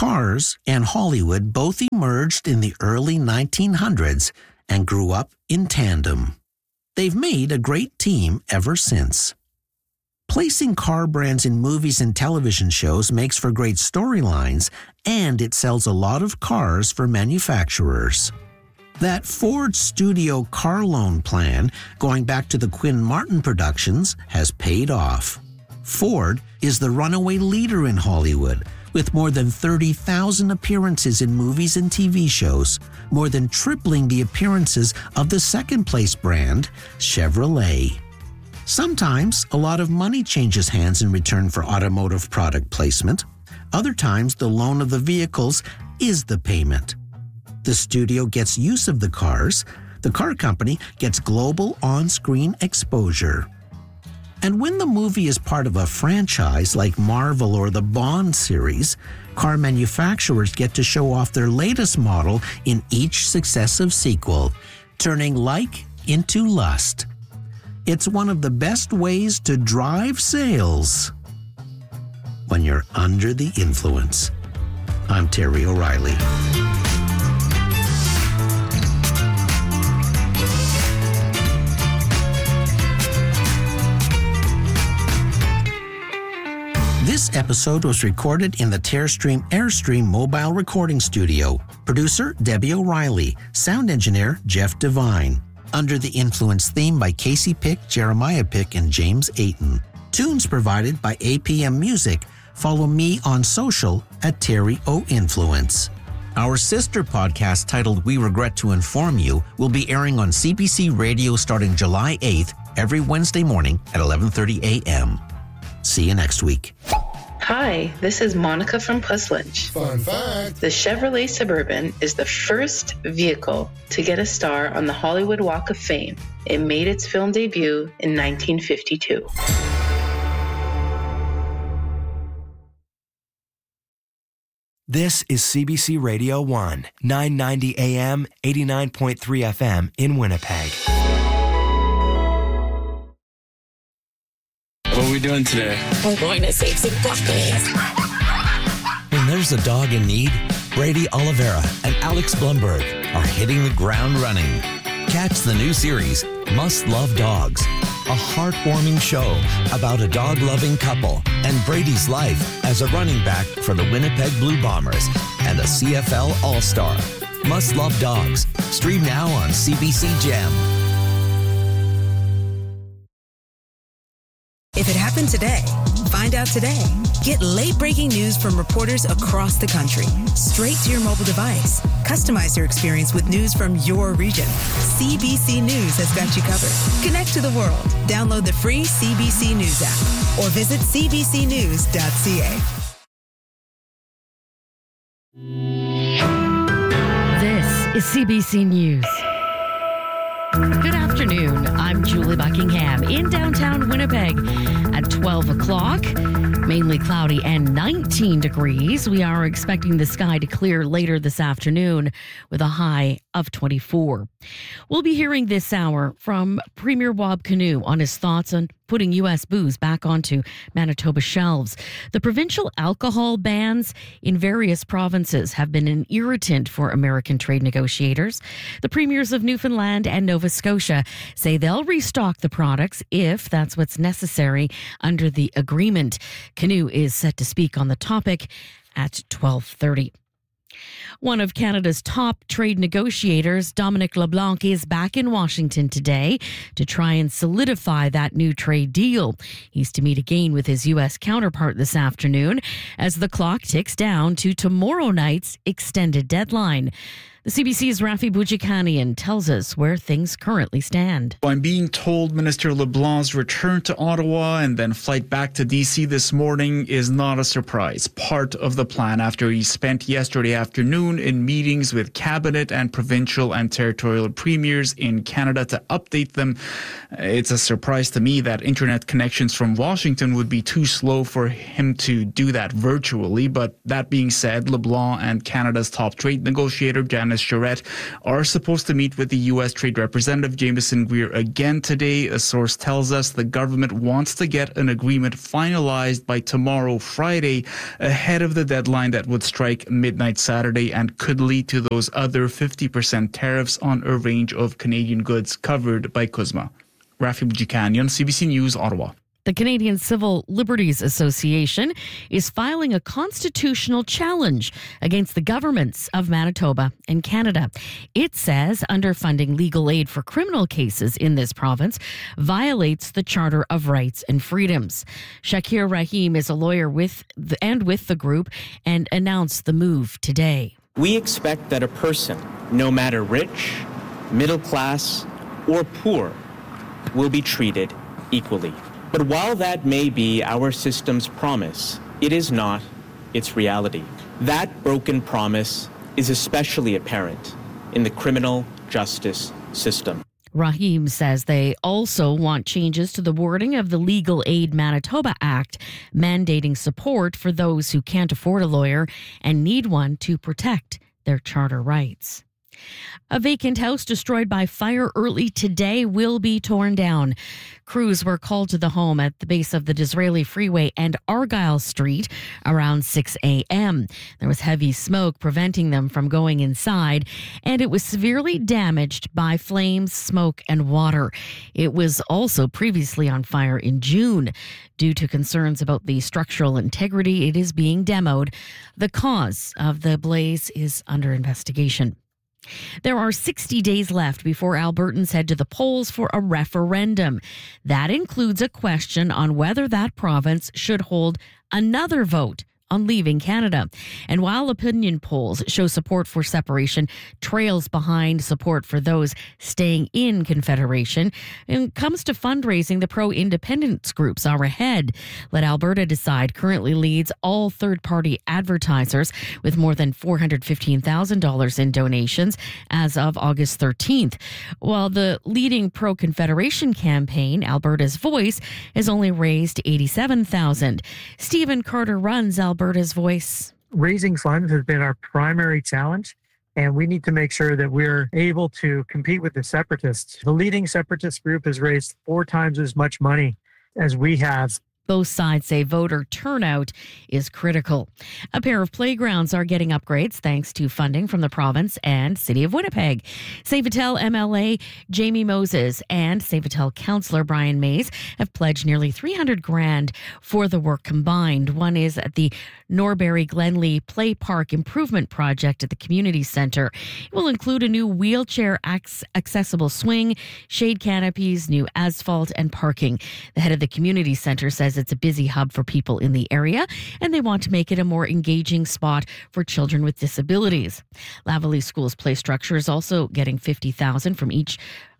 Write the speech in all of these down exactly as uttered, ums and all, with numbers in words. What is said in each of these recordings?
Cars and Hollywood both emerged in the early nineteen hundreds and grew up in tandem. They've made a great team ever since. Placing car brands in movies and television shows makes for great storylines, and it sells a lot of cars for manufacturers. That Ford Studio car loan plan, going back to the Quinn Martin productions, has paid off. Ford is the runaway leader in Hollywood, with more than thirty thousand appearances in movies and T V shows, more than tripling the appearances of the second-place brand, Chevrolet. Sometimes, a lot of money changes hands in return for automotive product placement. Other times, the loan of the vehicles is the payment. The studio gets use of the cars. The car company gets global on-screen exposure. And when the movie is part of a franchise like Marvel or the Bond series, car manufacturers get to show off their latest model in each successive sequel, turning like into lust. It's one of the best ways to drive sales when you're under the influence. I'm Terry O'Reilly. This episode was recorded in the Tearstream Airstream mobile recording studio. Producer Debbie O'Reilly. Sound engineer Jeff Devine. Under the Influence theme by Casey Pick, Jeremiah Pick, and James Ayton. Tunes provided by A P M Music. Follow me on social at Terry O Influence. Our sister podcast titled We Regret to Inform You will be airing on C B C Radio starting July eighth every Wednesday morning at eleven thirty a.m. See you next week. Hi, this is Monica from Puzzlunch. Fun fact. The Chevrolet Suburban is the first vehicle to get a star on the Hollywood Walk of Fame. It made its film debut in nineteen fifty-two. This is C B C Radio one, nine ninety A M, eighty-nine point three F M in Winnipeg. What are we doing today? We're going to save some puppies. When there's a dog in need, Brady Oliveira and Alex Blumberg are hitting the ground running. Catch the new series, Must Love Dogs, a heartwarming show about a dog-loving couple and Brady's life as a running back for the Winnipeg Blue Bombers and a C F L All-Star. Must Love Dogs. Stream now on C B C Gem. If it happened today, find out today. Get late-breaking news from reporters across the country, straight to your mobile device. Customize your experience with news from your region. C B C News has got you covered. Connect to the world. Download the free C B C News app or visit c b c news dot c a. This is C B C News. Good afternoon. I'm Julie Buckingham in downtown Winnipeg at twelve o'clock. Mainly cloudy and nineteen degrees. We are expecting the sky to clear later this afternoon with a high of twenty-four. We'll be hearing this hour from Premier Wab Kinew on his thoughts on putting U S booze back onto Manitoba shelves. The provincial alcohol bans in various provinces have been an irritant for American trade negotiators. The premiers of Newfoundland and Nova Scotia say they'll restock the products if that's what's necessary under the agreement. Kinew is set to speak on the topic at twelve thirty. One of Canada's top trade negotiators, Dominic LeBlanc, is back in Washington today to try and solidify that new trade deal. He's to meet again with his U S counterpart this afternoon as the clock ticks down to tomorrow night's extended deadline. The C B C's Rafi Boudjikanian tells us where things currently stand. I'm being told Minister LeBlanc's return to Ottawa and then flight back to D C this morning is not a surprise. Part of the plan after he spent yesterday afternoon in meetings with cabinet and provincial and territorial premiers in Canada to update them. It's a surprise to me that internet connections from Washington would be too slow for him to do that virtually. But that being said, LeBlanc and Canada's top trade negotiator, Janet Dennis Charette are supposed to meet with the U S Trade Representative Jameson Greer again today. A source tells us the government wants to get an agreement finalized by tomorrow, Friday, ahead of the deadline that would strike midnight Saturday and could lead to those other fifty percent tariffs on a range of Canadian goods covered by C U S M A. Rafi Bujikanian, C B C News, Ottawa. The Canadian Civil Liberties Association is filing a constitutional challenge against the governments of Manitoba and Canada. It says underfunding legal aid for criminal cases in this province violates the Charter of Rights and Freedoms. Shakir Rahim is a lawyer with the, and with the group and announced the move today. We expect that a person, no matter rich, middle class, or poor, will be treated equally. But while that may be our system's promise, it is not its reality. That broken promise is especially apparent in the criminal justice system. Rahim says they also want changes to the wording of the Legal Aid Manitoba Act, mandating support for those who can't afford a lawyer and need one to protect their charter rights. A vacant house destroyed by fire early today will be torn down. Crews were called to the home at the base of the Disraeli Freeway and Argyle Street around six a.m. There was heavy smoke preventing them from going inside, and it was severely damaged by flames, smoke, and water. It was also previously on fire in June. Due to concerns about the structural integrity, it is being demoed. The cause of the blaze is under investigation. There are sixty days left before Albertans head to the polls for a referendum. That includes a question on whether that province should hold another vote on leaving Canada. And while opinion polls show support for separation trails behind support for those staying in Confederation, when it comes to fundraising, the pro-independence groups are ahead. Let Alberta Decide currently leads all third-party advertisers with more than four hundred fifteen thousand dollars in donations as of August thirteenth. While the leading pro-Confederation campaign, Alberta's Voice, has only raised eighty-seven thousand dollars. Stephen Carter runs Alberta's Voice. Raising funds has been our primary challenge, and we need to make sure that we're able to compete with the separatists. The leading separatist group has raised four times as much money as we have. Both sides say voter turnout is critical. A pair of playgrounds are getting upgrades thanks to funding from the province and City of Winnipeg. Save-A-Tel M L A Jamie Moses and Save-A-Tel councillor Brian Mays have pledged nearly three hundred grand for the work combined. One is at the Norbury Glenlee Play Park Improvement Project at the Community Centre. It will include a new wheelchair accessible swing, shade canopies, new asphalt, and parking. The head of the Community Centre says it's a busy hub for people in the area, and they want to make it a more engaging spot for children with disabilities. Lavallee School's play structure is also getting fifty thousand dollars from each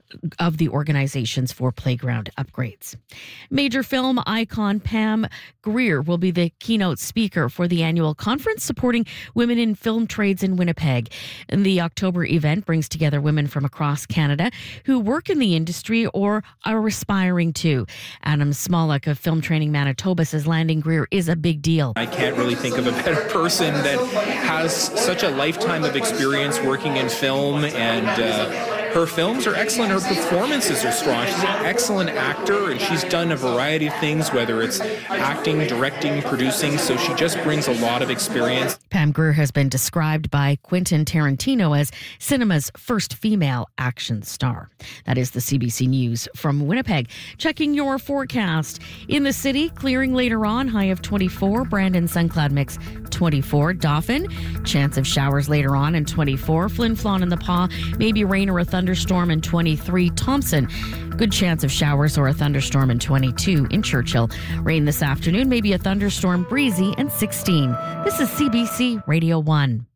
of the organizations for playground upgrades. Major film icon Pam Grier will be the keynote speaker for the annual conference supporting women in film trades in Winnipeg. And the October event brings together women from across Canada who work in the industry or are aspiring to. Adam Smolak of Film Training Manitoba says landing Grier is a big deal. I can't really think of a better person that has such a lifetime of experience working in film, and uh, her films are excellent. Her performances are strong. She's an excellent actor, and she's done a variety of things, whether it's acting, directing, producing, so she just brings a lot of experience. Pam Grier has been described by Quentin Tarantino as cinema's first female action star. That is the C B C News from Winnipeg. Checking your forecast. In the city, clearing later on, high of twenty-four. Brandon, sun cloud mix, twenty-four. Dauphin, chance of showers later on, and twenty-four. Flin Flon and the Paw, maybe rain or a thunderstorm, and twenty-three. Thompson, good chance of showers or a thunderstorm, and twenty-two. In Churchill, rain this afternoon, maybe a thunderstorm, breezy, and sixteen. This is C B C Radio one.